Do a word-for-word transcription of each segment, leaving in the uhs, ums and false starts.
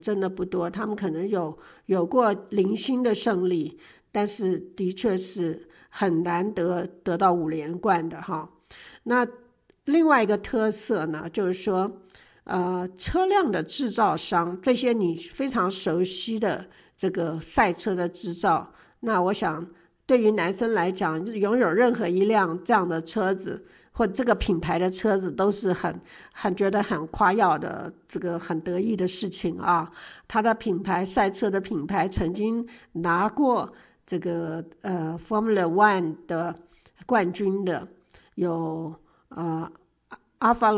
真的不多，他们可能有有过零星的胜利，但是的确是很难得得到五连冠的哈。那另外一个特色呢，就是说呃，车辆的制造商，这些你非常熟悉的这个赛车的制造，那我想对于男生来讲，拥有任何一辆这样的车子或这个品牌的车子都是很很觉得很夸耀的，这个很得意的事情啊。他的品牌赛车的品牌曾经拿过这个呃 Formula One 的冠军的有呃 Alfa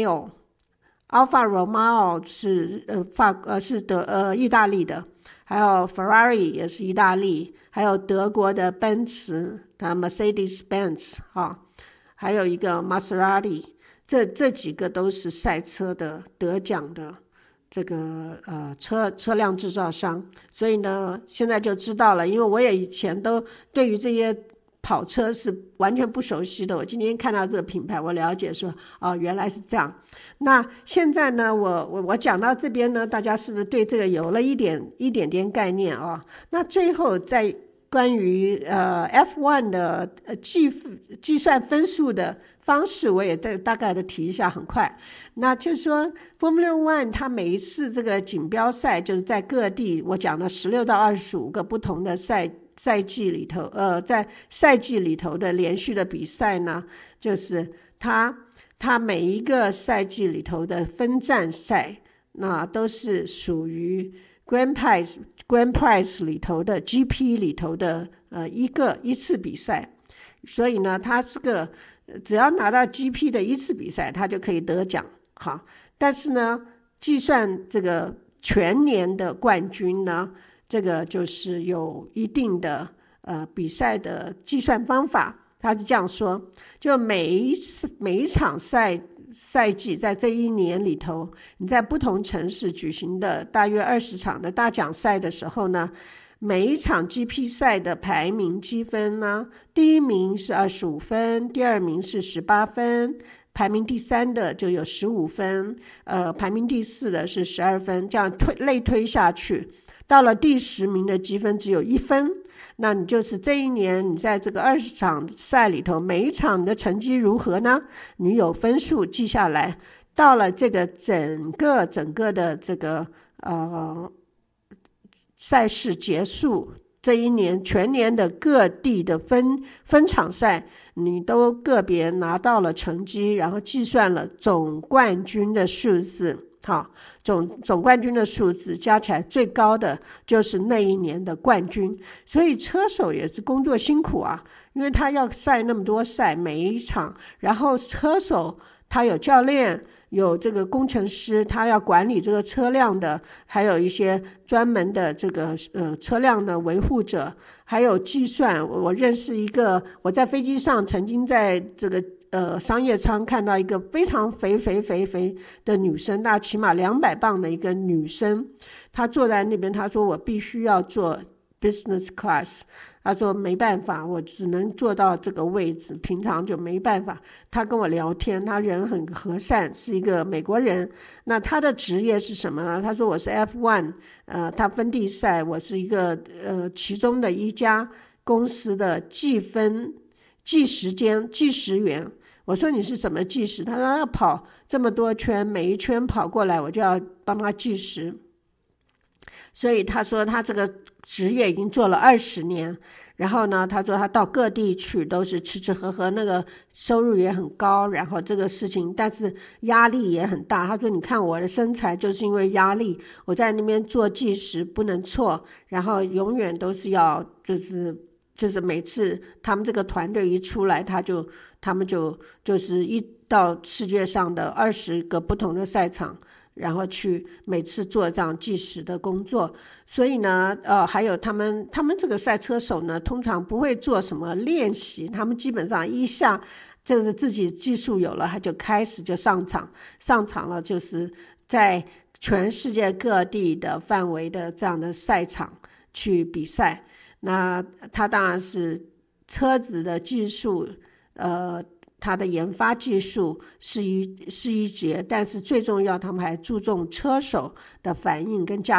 Romeo。Alfa Romeo 是呃法呃是德呃意大利的，还有 Ferrari 也是意大利，还有德国的奔驰，它 Mercedes-Benz 啊，还有一个 Maserati， 这这几个都是赛车的得奖的这个呃车车辆制造商。所以呢，现在就知道了，因为我也以前都对于这些跑车是完全不熟悉的，我今天看到这个品牌，我了解说哦，原来是这样。那现在呢，我我我讲到这边呢，大家是不是对这个有了一点一点点概念啊？那最后在关于呃 F 一 的呃计计算分数的方式，我也大大概的提一下，很快。那就是说 Formula One 它每一次这个锦标赛，就是在各地我讲了十六到二十五个不同的赛赛季里头，呃，在赛季里头的连续的比赛呢，就是它它每一个赛季里头的分站赛，那都是属于 Grand Prize Grand Prize 里头的 G P 里头的呃一个一次比赛，所以呢，它是个只要拿到 G P 的一次比赛，它就可以得奖，好，但是呢，计算这个全年的冠军呢，这个就是有一定的呃比赛的计算方法。他是这样说，就每一次每一场赛赛季在这一年里头，你在不同城市举行的大约二十场的大奖赛的时候呢，每一场 G P 赛的排名积分呢，第一名是二十五分，第二名是十八分，排名第三的就有十五分，呃，排名第四的是十二分，这样推类推下去，到了第十名的积分只有一分。那你就是这一年你在这个二十场赛里头，每一场的成绩如何呢？你有分数记下来，到了这个整个整个的这个呃赛事结束，这一年全年的各地的分分场赛，你都个别拿到了成绩，然后计算了总冠军的数字。好，总总冠军的数字加起来最高的就是那一年的冠军。所以车手也是工作辛苦啊，因为他要赛那么多赛，每一场，然后车手他有教练，有这个工程师，他要管理这个车辆的，还有一些专门的这个呃车辆的维护者，还有计算。我认识一个，我在飞机上曾经在这个呃商业舱看到一个非常肥肥肥肥的女生，大起码两百磅的一个女生，她坐在那边，她说我必须要坐 business class， 她说没办法，我只能坐到这个位置，平常就没办法。她跟我聊天，她人很和善，是一个美国人。那她的职业是什么呢？她说我是 F 一， 呃，她分地赛，我是一个呃其中的一家公司的计分计时间计时员。我说你是怎么计时？他说要跑这么多圈，每一圈跑过来我就要帮他计时。所以他说他这个职业已经做了二十年，然后呢他说他到各地去都是吃吃喝喝，那个收入也很高，然后这个事情但是压力也很大。他说你看我的身材就是因为压力，我在那边做计时不能错，然后永远都是要就是就是每次他们这个团队一出来，他就他们就就是一到世界上的二十个不同的赛场，然后去每次做这样计时的工作。所以呢呃还有他们他们这个赛车手呢，通常不会做什么练习，他们基本上一下就是自己技术有了，他就开始就上场上场了，就是在全世界各地的范围的这样的赛场去比赛。那他当然是车子的技术，呃，他的研发技术是一是一节，但是最重要，他们还注重车手的反应跟驾